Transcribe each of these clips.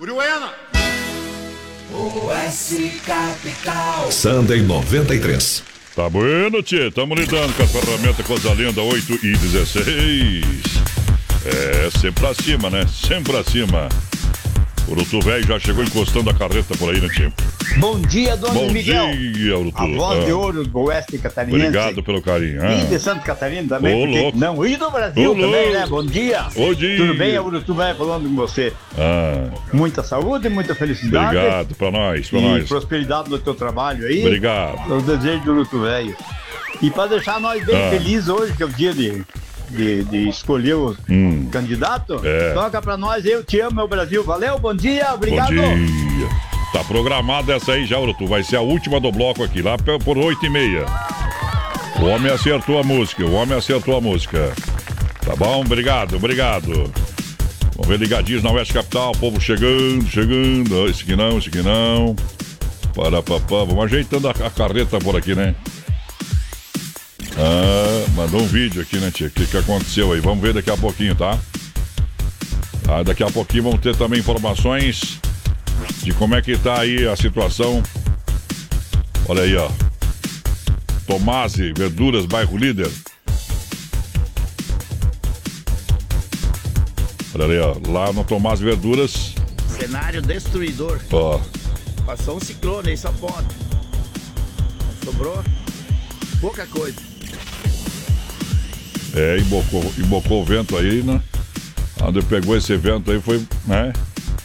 Uruguaiana. OS Capital. Sunday 93. Tá bueno, tchê. Tamo lidando com a ferramenta Coisa Linda 8 e 16. É, sempre pra cima, né? Sempre pra cima. O Urutu velho já chegou encostando a carreta por aí, né, tio? Bom dia, Dona Miguel. Bom dia, Urutu. A voz de ouro do Oeste Catarinense. Obrigado pelo carinho. E de Santa Catarina também, porque louco. não, e do Brasil também, né? Bom dia. Bom dia. Tudo bem, Urutu velho, falando com você. Muita saúde, muita felicidade. Obrigado, pra nós, e prosperidade no teu trabalho aí. Obrigado. Eu desejo do Urutu velho. E pra deixar nós bem felizes hoje, que é o dia de escolher o candidato, toca pra nós, eu te amo, meu Brasil. Valeu, bom dia, obrigado. Bom dia. Tá programada essa aí já, Urutu. Vai ser a última do bloco aqui, lá por 8h30. O homem acertou a música. Tá bom? Obrigado. Vamos ver ligadinhos na Oeste Capital, o povo chegando. Esse aqui não. Vamos ajeitando a carreta por aqui, né? Mandou um vídeo aqui, né, tia? O que aconteceu aí? Vamos ver daqui a pouquinho, tá? Daqui a pouquinho vamos ter também informações de como é que tá aí a situação. Olha aí, ó. Tomasi, Verduras, bairro Líder. Olha aí, ó. Lá no Tomasi Verduras. Cenário destruidor. Ó. Passou um ciclone aí, só pode. Sobrou pouca coisa. Embocou o vento aí, né? Onde pegou esse vento aí foi, né?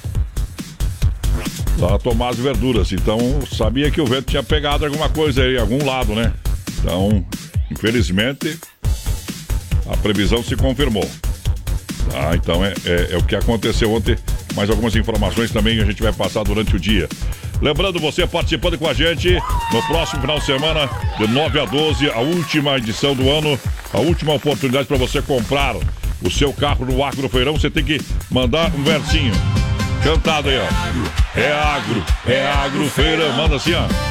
Lá Tomás Verduras. Então, sabia que o vento tinha pegado alguma coisa aí, algum lado, né? Então, infelizmente, a previsão se confirmou. Tá? Então, é o que aconteceu ontem. Mais algumas informações também a gente vai passar durante o dia. Lembrando, você participando com a gente no próximo final de semana, de 9 a 12, a última edição do ano, a última oportunidade para você comprar o seu carro no Agrofeirão. Você tem que mandar um versinho cantado aí, ó. É Agrofeirão. Manda assim, ó.